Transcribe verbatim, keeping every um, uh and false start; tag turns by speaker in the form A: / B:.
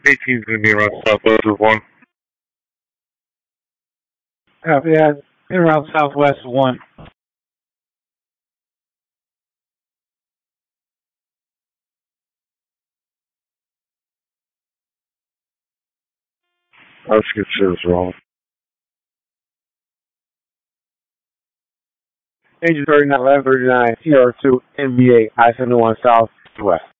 A: eighteen's going to be around southwest of one.
B: Uh, yeah, in around southwest of one.
A: Let's get shit wrong.
C: Agent thirty-nine, eleven thirty-nine, Sierra two, N B A, I seventy-one South West.